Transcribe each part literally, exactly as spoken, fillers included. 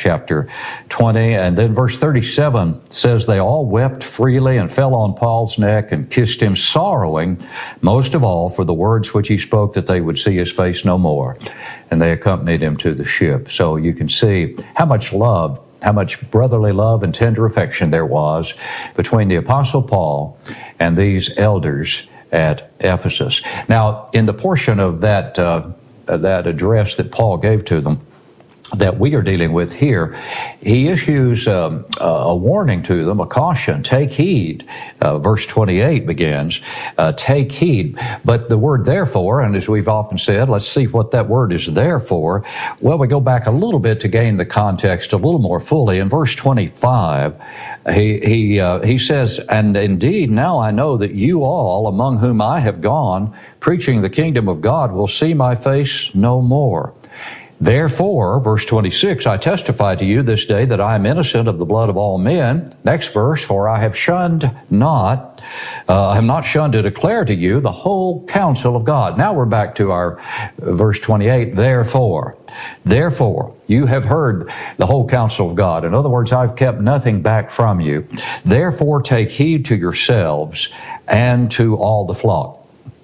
chapter twenty. And then verse thirty-seven says, they all wept freely and fell on Paul's neck and kissed him, sorrowing most of all for the words which he spoke, that they would see his face no more. And they accompanied him to the ship. So you can see how much love, how much brotherly love and tender affection there was between the Apostle Paul and these elders at Ephesus. Now, in the portion of that uh, that address that Paul gave to them that we are dealing with here, he issues um, a warning to them, a caution. Take heed. Uh, verse twenty-eight begins, uh, take heed. But the word therefore, and as we've often said, let's see what that word is there for. Well, we go back a little bit to gain the context a little more fully. In verse twenty-five, he he uh, he says, and indeed now I know that you all, among whom I have gone, preaching the kingdom of God, will see my face no more. Therefore, verse twenty-six, I testify to you this day that I am innocent of the blood of all men. Next verse, for I have shunned not, uh, I have not shunned to declare to you the whole counsel of God. Now we're back to our verse twenty-eight, therefore. Therefore, you have heard the whole counsel of God. In other words, I've kept nothing back from you. Therefore, take heed to yourselves and to all the flock.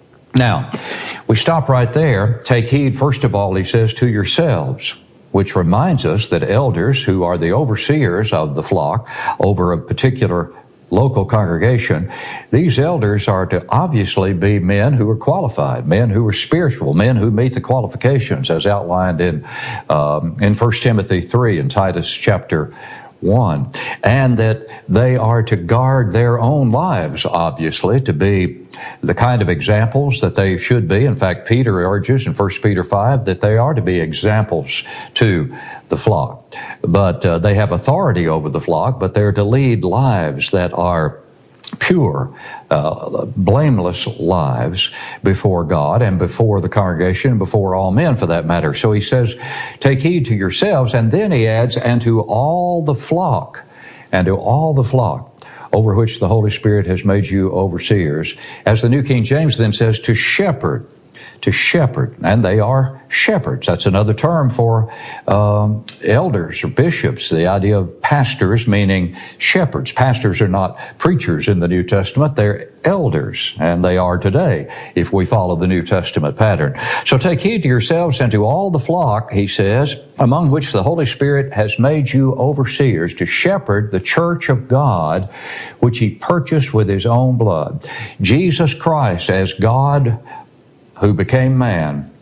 Now, we stop right there. Take heed, first of all, he says, to yourselves, which reminds us that elders who are the overseers of the flock over a particular local congregation, these elders are to obviously be men who are qualified, men who are spiritual, men who meet the qualifications as outlined in um, in First Timothy three and Titus chapter one, and that they are to guard their own lives, obviously, to be the kind of examples that they should be. In fact, Peter urges in First Peter five that they are to be examples to the flock. But uh, they have authority over the flock, but they're to lead lives that are pure, uh, blameless lives before God and before the congregation and before all men for that matter. So he says, take heed to yourselves, and then he adds, and to all the flock, and to all the flock over which the Holy Spirit has made you overseers. As the New King James then says, to shepherd, to shepherd, and they are shepherds. That's another term for um, elders or bishops, the idea of pastors meaning shepherds. Pastors are not preachers in the New Testament, they're elders, and they are today if we follow the New Testament pattern. So take heed to yourselves and to all the flock, he says, among which the Holy Spirit has made you overseers, to shepherd the church of God, which he purchased with his own blood. Jesus Christ as God who became man,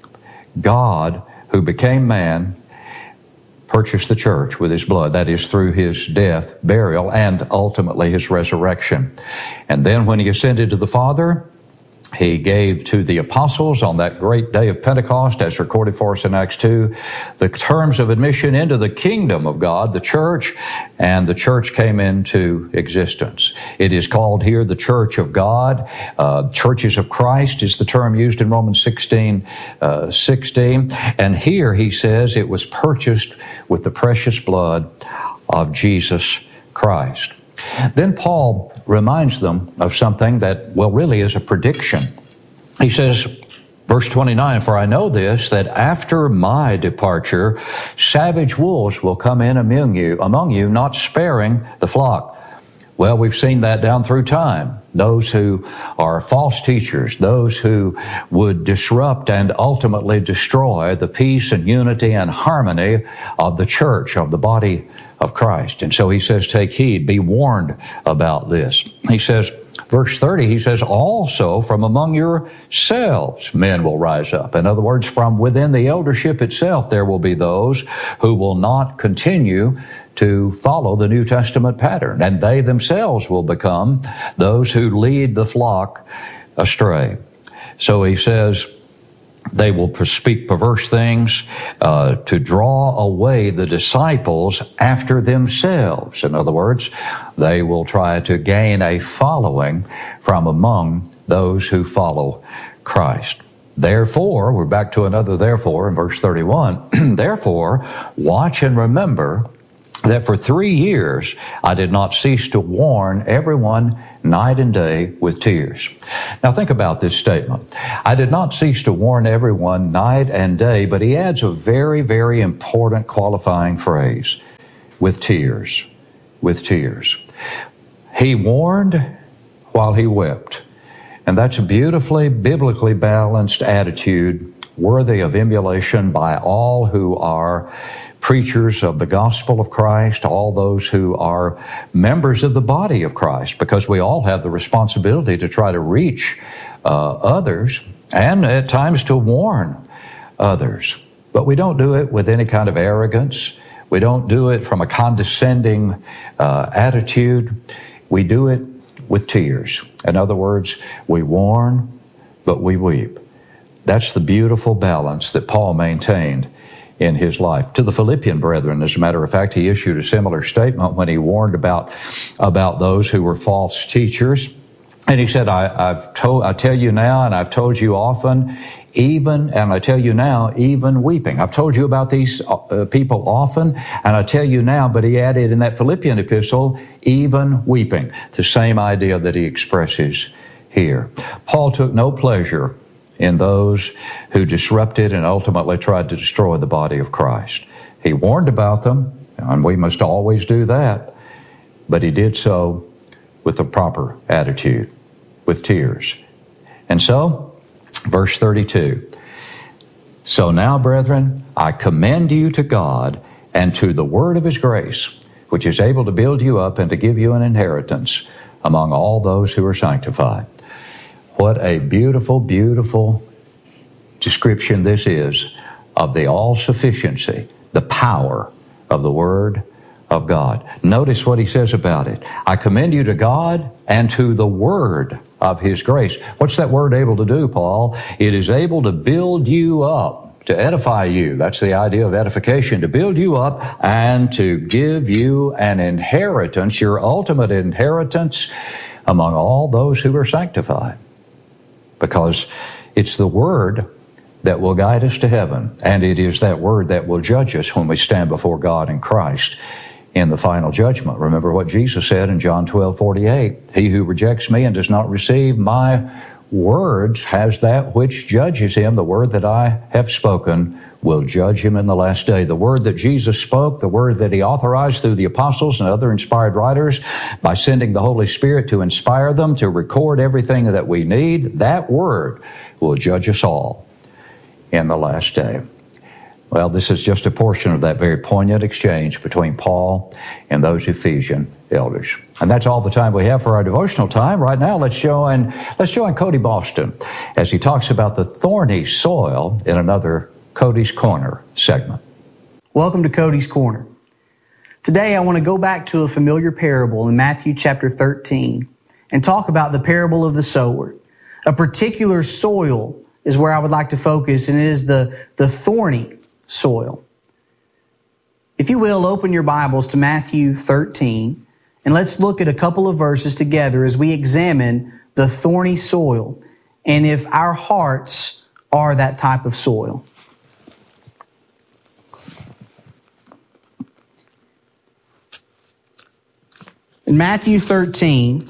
God who became man, purchased the church with his blood. That is through his death, burial, and ultimately his resurrection. And then when he ascended to the Father, he gave to the apostles on that great day of Pentecost, as recorded for us in Acts two, the terms of admission into the kingdom of God, the church, and the church came into existence. It is called here the church of God. Uh, churches of Christ is the term used in Romans sixteen, uh, sixteen. And here he says it was purchased with the precious blood of Jesus Christ. Then Paul reminds them of something that, well, really is a prediction. He says, verse twenty-nine, for I know this, that after my departure, savage wolves will come in among you, among you, not sparing the flock. Well, we've seen that down through time. Those who are false teachers, those who would disrupt and ultimately destroy the peace and unity and harmony of the church, of the body of Christ. And so he says, take heed, be warned about this. He says, verse thirty, he says, also from among yourselves men will rise up. In other words, from within the eldership itself, there will be those who will not continue to follow the New Testament pattern, and they themselves will become those who lead the flock astray. So he says, they will speak perverse things uh, to draw away the disciples after themselves. In other words, they will try to gain a following from among those who follow Christ. Therefore, we're back to another therefore in verse thirty-one. Therefore, watch and remember that for three years I did not cease to warn everyone night and day with tears. Now think about this statement. I did not cease to warn everyone night and day, but he adds a very, very important qualifying phrase. with tears, with tears. He warned while he wept. And that's a beautifully, biblically balanced attitude worthy of emulation by all who are preachers of the gospel of Christ, all those who are members of the body of Christ, because we all have the responsibility to try to reach uh, others and at times to warn others. But we don't do it with any kind of arrogance. We don't do it from a condescending uh, attitude. We do it with tears. In other words, we warn, but we weep. That's the beautiful balance that Paul maintained in his life. To the Philippian brethren, as a matter of fact, he issued a similar statement when he warned about, about those who were false teachers. And he said, I, I've told, I tell you now, and I've told you often, even, and I tell you now, even weeping. I've told you about these uh, people often, and I tell you now, but he added in that Philippian epistle, even weeping. The same idea that he expresses here. Paul took no pleasure in those who disrupted and ultimately tried to destroy the body of Christ. He warned about them, and we must always do that, but he did so with the proper attitude, with tears. And so, verse thirty-two, so now, brethren, I commend you to God and to the word of his grace, which is able to build you up and to give you an inheritance among all those who are sanctified. What a beautiful, beautiful description this is of the all-sufficiency, the power of the Word of God. Notice what he says about it. I commend you to God and to the Word of his grace. What's that word able to do, Paul? It is able to build you up, to edify you. That's the idea of edification, to build you up and to give you an inheritance, your ultimate inheritance among all those who are sanctified. Because it's the Word that will guide us to heaven, and it is that Word that will judge us when we stand before God in Christ in the final judgment. Remember what Jesus said in John twelve forty-eight, he who rejects me and does not receive my words has that which judges him. The word that I have spoken will judge him in the last day. The word that Jesus spoke, the word that he authorized through the apostles and other inspired writers by sending the Holy Spirit to inspire them, to record everything that we need, that word will judge us all in the last day. Well, this is just a portion of that very poignant exchange between Paul and those Ephesian elders. And that's all the time we have for our devotional time. Right now, let's join, let's join Cody Boston as he talks about the thorny soil in another Cody's Corner segment. Welcome to Cody's Corner. Today, I want to go back to a familiar parable in Matthew chapter thirteen and talk about the parable of the sower. A particular soil is where I would like to focus, and it is the, the thorny soil. If you will, open your Bibles to Matthew thirteen, and let's look at a couple of verses together as we examine the thorny soil and if our hearts are that type of soil. In Matthew thirteen,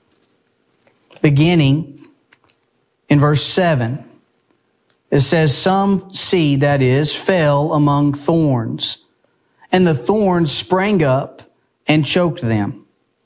beginning in verse seven, it says, some seed, that is, fell among thorns, and the thorns sprang up and choked them.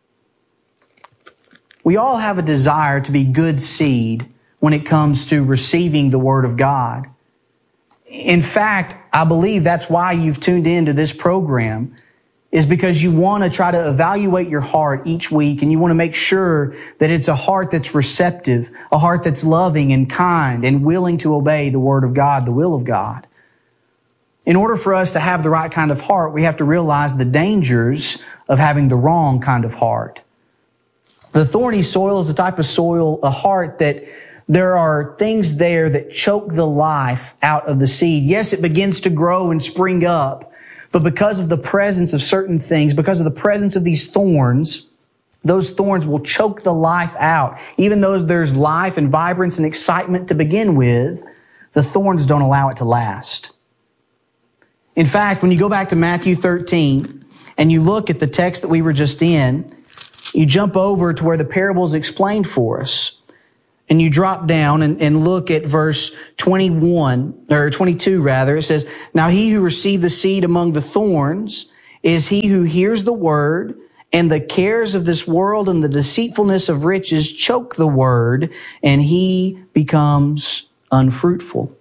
We all have a desire to be good seed when it comes to receiving the Word of God. In fact, I believe that's why you've tuned into this program, is because you want to try to evaluate your heart each week, and you want to make sure that it's a heart that's receptive, a heart that's loving and kind and willing to obey the Word of God, the will of God. In order for us to have the right kind of heart, we have to realize the dangers of having the wrong kind of heart. The thorny soil is a type of soil, a heart that there are things there that choke the life out of the seed. Yes, it begins to grow and spring up, but because of the presence of certain things, because of the presence of these thorns, those thorns will choke the life out. Even though there's life and vibrance and excitement to begin with, the thorns don't allow it to last. In fact, when you go back to Matthew thirteen and you look at the text that we were just in, you jump over to where the parable is explained for us. And you drop down and, and look at verse twenty-one, or twenty-two rather. It says, now he who received the seed among the thorns is he who hears the word, and the cares of this world and the deceitfulness of riches choke the word, and he becomes unfruitful.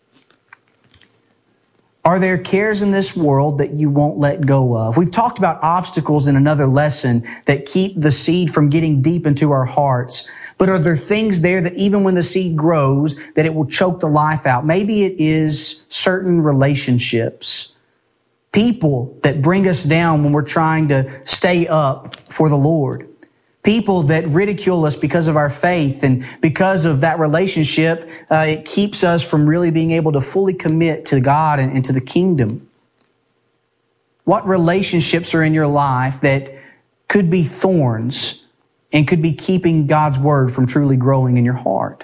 Are there cares in this world that you won't let go of? We've talked about obstacles in another lesson that keep the seed from getting deep into our hearts. But are there things there that even when the seed grows, that it will choke the life out? Maybe it is certain relationships, people that bring us down when we're trying to stay up for the Lord. People that ridicule us because of our faith, and because of that relationship, uh, it keeps us from really being able to fully commit to God and, and to the kingdom. What relationships are in your life that could be thorns and could be keeping God's word from truly growing in your heart?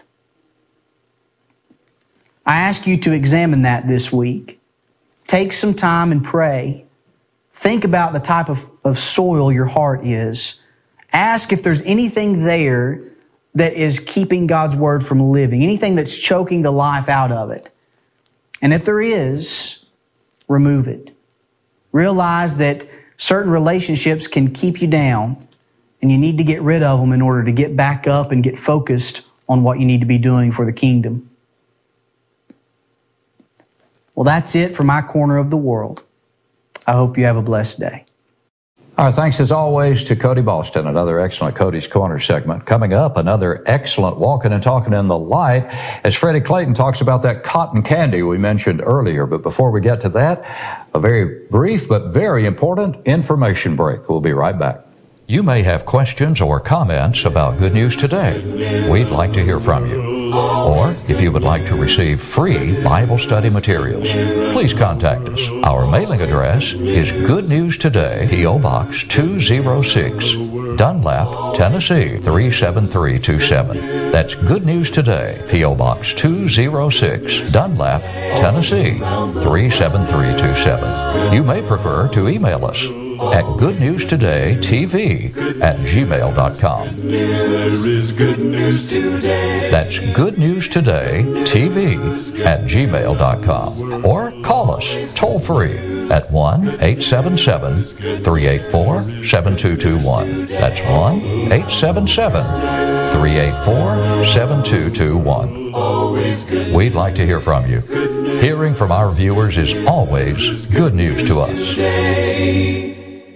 I ask you to examine that this week. Take some time and pray. Think about the type of, of soil your heart is. Ask if there's anything there that is keeping God's word from living, anything that's choking the life out of it. And if there is, remove it. Realize that certain relationships can keep you down, and you need to get rid of them in order to get back up and get focused on what you need to be doing for the kingdom. Well, that's it for my corner of the world. I hope you have a blessed day. Our thanks as always to Cody Boston, another excellent Cody's Corner segment. Coming up, another excellent Walking and Talking in the Light as Freddie Clayton talks about that cotton candy we mentioned earlier. But before we get to that, a very brief but very important information break. We'll be right back. You may have questions or comments about Good News Today. We'd like to hear from you. Or if you would like to receive free Bible study materials, please contact us. Our mailing address is Good News Today, P O. Box two oh six, Dunlap, Tennessee three seven three two seven. That's Good News Today, P O. Box two oh six, Dunlap, Tennessee three seven three two seven. You may prefer to email us at goodnewstodaytv at gmail dot com. That's goodnewstodaytv at gmail dot com. Or call us toll free at one eight seven seven, three eight four, seven two two one. That's one eight seven seven, three eight four, seven two two one. We'd like to hear from you. Hearing from our viewers is always good news to us.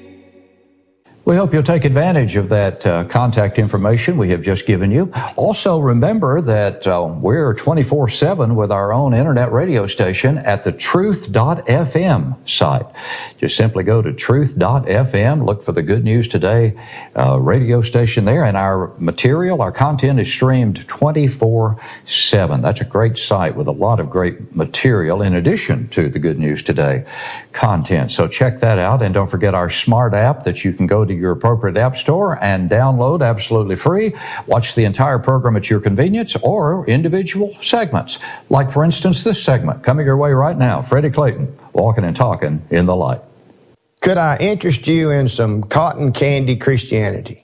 We hope you'll take advantage of that uh, contact information we have just given you. Also, remember that uh, we're twenty-four seven with our own internet radio station at the truth dot f m site. Just simply go to truth dot f m, look for the Good News Today uh, radio station there, and our material, our content is streamed twenty-four seven. That's a great site with a lot of great material in addition to the Good News Today content. So check that out, and don't forget our smart app that you can go to your appropriate app store and download absolutely free. Watch the entire program at your convenience or individual segments. Like, for instance, this segment coming your way right now. Freddie Clayton, Walking and Talking in the Light. Could I interest you in some cotton candy Christianity?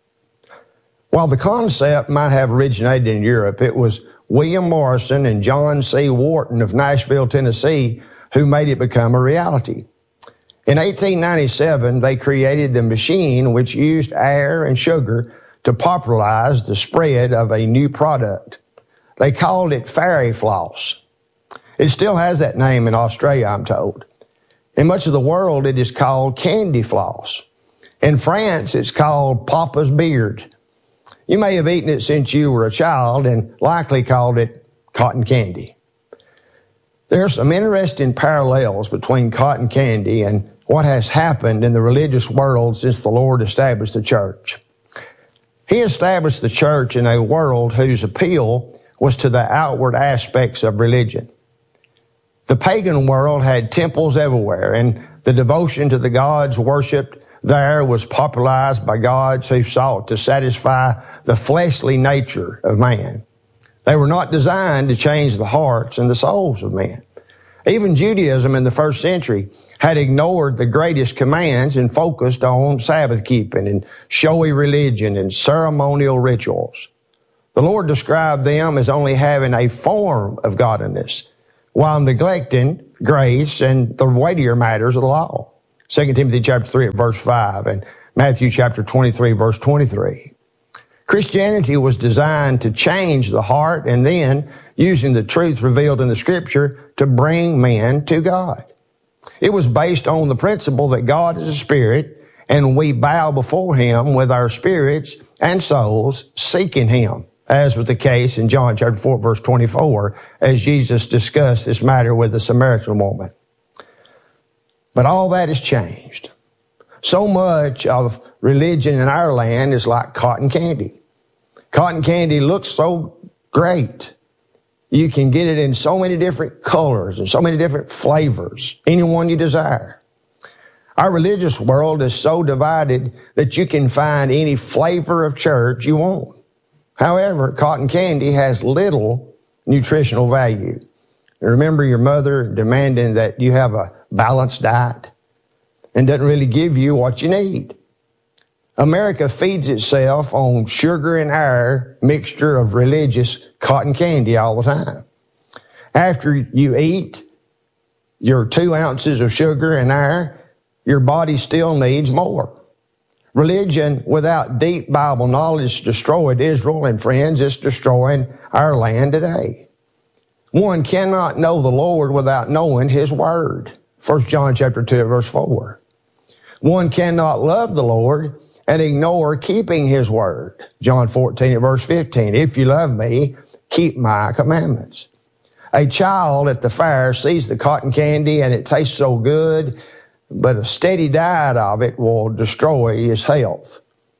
While the concept might have originated in Europe, it was William Morrison and John C. Wharton of Nashville, Tennessee, who made it become a reality. In eighteen ninety-seven, they created the machine which used air and sugar to popularize the spread of a new product. They called it Fairy Floss. It still has that name in Australia, I'm told. In much of the world, it is called Candy Floss. In France, it's called Papa's Beard. You may have eaten it since you were a child and likely called it cotton candy. There are some interesting parallels between cotton candy and what has happened in the religious world since the Lord established the church. He established the church in a world whose appeal was to the outward aspects of religion. The pagan world had temples everywhere, and the devotion to the gods worshipped there was popularized by gods who sought to satisfy the fleshly nature of man. They were not designed to change the hearts and the souls of men. Even Judaism in the first century had ignored the greatest commands and focused on Sabbath keeping and showy religion and ceremonial rituals. The Lord described them as only having a form of godliness while neglecting grace and the weightier matters of the law. Second Timothy chapter three at verse five, and Matthew chapter twenty-three, verse twenty-three. Christianity was designed to change the heart and then, using the truth revealed in the Scripture, to bring men to God. It was based on the principle that God is a spirit, and we bow before Him with our spirits and souls seeking Him, as was the case in John chapter four, verse twenty-four, as Jesus discussed this matter with the Samaritan woman. But all that has changed. So much of religion in our land is like cotton candy. Cotton candy looks so great. You can get it in so many different colors and so many different flavors, any one you desire. Our religious world is so divided that you can find any flavor of church you want. However, cotton candy has little nutritional value. Remember your mother demanding that you have a balanced diet and doesn't really give you what you need. America feeds itself on sugar and air mixture of religious cotton candy all the time. After you eat your two ounces of sugar and air, your body still needs more. Religion without deep Bible knowledge destroyed Israel, and friends, it's destroying our land today. One cannot know the Lord without knowing His Word. First John chapter two, verse four. One cannot love the Lord and ignore keeping His Word. John fourteen, verse fifteen. If you love me, keep my commandments. A child at the fair sees the cotton candy and it tastes so good, but a steady diet of it will destroy his health.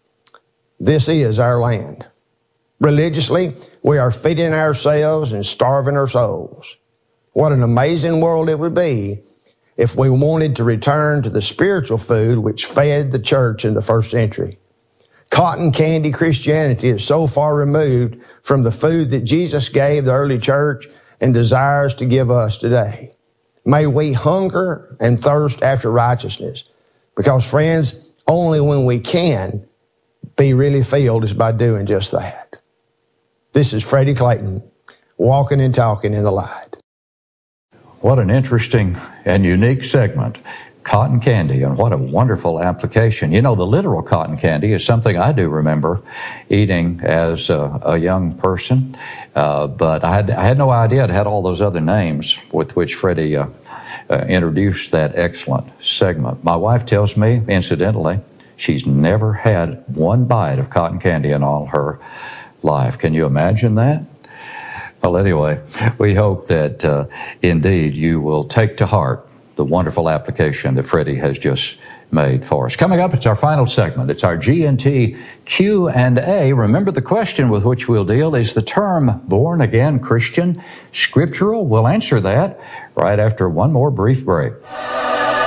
This is our land. Religiously, we are feeding ourselves and starving our souls. What an amazing world it would be if we wanted to return to the spiritual food which fed the church in the first century. Cotton candy Christianity is so far removed from the food that Jesus gave the early church and desires to give us today. May we hunger and thirst after righteousness, because, friends, only when we can be really filled is by doing just that. This is Freddie Clayton, walking and talking in the light. What an interesting and unique segment. Cotton candy, and what a wonderful application. You know, the literal cotton candy is something I do remember eating as a, a young person, uh, but I had, I had no idea it had all those other names with which Freddie uh, uh, introduced that excellent segment. My wife tells me, incidentally, she's never had one bite of cotton candy in all her life. Can you imagine that? Well, anyway, we hope that uh, indeed you will take to heart the wonderful application that Freddie has just made for us. Coming up, it's our final segment. It's our G and T Q and A. Remember, the question with which we'll deal is the term born-again Christian scriptural? We'll answer that right after one more brief break.